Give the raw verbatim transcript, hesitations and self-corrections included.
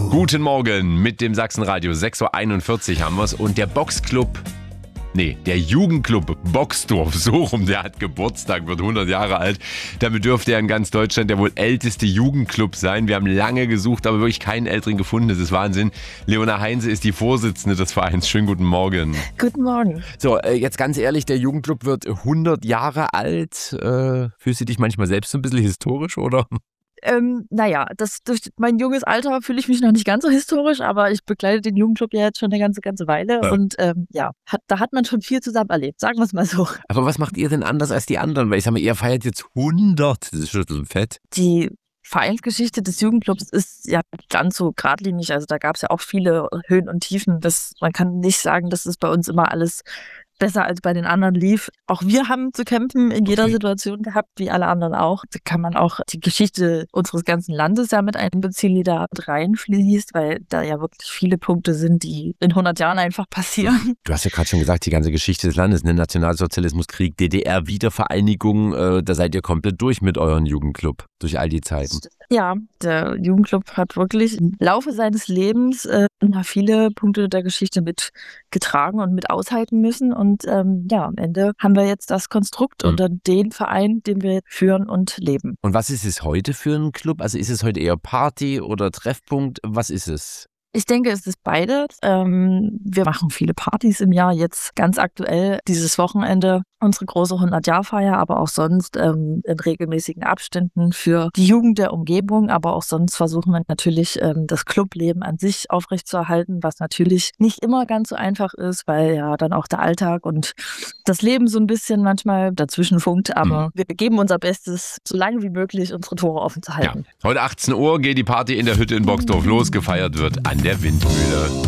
Guten Morgen mit dem Sachsenradio. sechs Uhr einundvierzig haben wir es. Und der Boxclub, nee, der Jugendclub Boxdorf, so rum, der hat Geburtstag, wird hundert Jahre alt. Damit dürfte er in ganz Deutschland der wohl älteste Jugendclub sein. Wir haben lange gesucht, aber wirklich keinen älteren gefunden. Das ist Wahnsinn. Leona Heinze ist die Vorsitzende des Vereins. Schönen guten Morgen. Guten Morgen. So, jetzt ganz ehrlich, der Jugendclub wird hundert Jahre alt. Äh, fühlst du dich manchmal selbst so ein bisschen historisch, oder? Ähm, naja, das, durch mein junges Alter fühle ich mich noch nicht ganz so historisch, aber ich begleite den Jugendclub ja jetzt schon eine ganze, ganze Weile ja. und ähm, ja, hat, da hat man schon viel zusammen erlebt, sagen wir es mal so. Aber was macht ihr denn anders als die anderen? Weil ich sage mal, ihr feiert jetzt hundert, das ist schon so fett. Die Vereinsgeschichte des Jugendclubs ist ja ganz so geradlinig, also da gab es ja auch viele Höhen und Tiefen. Das, man kann nicht sagen, dass es bei uns immer alles besser als bei den anderen lief. Auch wir haben zu kämpfen in jeder okay. Situation gehabt, wie alle anderen auch. Da kann man auch die Geschichte unseres ganzen Landes ja mit einbeziehen, die da mit reinfließt, weil da ja wirklich viele Punkte sind, die in hundert Jahren einfach passieren. Du hast ja gerade schon gesagt, die ganze Geschichte des Landes, ne? Nationalsozialismus, Krieg, D D R, Wiedervereinigung, äh, da seid ihr komplett durch mit eurem Jugendclub, durch all die Zeiten. Ja, der Jugendclub hat wirklich im Laufe seines Lebens äh, viele Punkte der Geschichte mitgetragen und mit aushalten müssen. Und ähm, ja, am Ende haben wir jetzt das Konstrukt mhm. oder den Verein, den wir führen und leben. Und was ist es heute für ein Club? Also ist es heute eher Party oder Treffpunkt? Was ist es? Ich denke, es ist beides. Ähm, wir machen viele Partys im Jahr. Jetzt ganz aktuell dieses Wochenende unsere große hundert-Jahr-Feier, aber auch sonst ähm, in regelmäßigen Abständen für die Jugend der Umgebung. Aber auch sonst versuchen wir natürlich, ähm, das Clubleben an sich aufrechtzuerhalten, was natürlich nicht immer ganz so einfach ist, weil ja dann auch der Alltag und das Leben so ein bisschen manchmal dazwischen funkt. Aber mhm. wir geben unser Bestes, so lange wie möglich unsere Tore offen zu halten. Ja. Heute achtzehn Uhr geht die Party in der Hütte in Boxdorf los. Gefeiert wird an der Windmühle.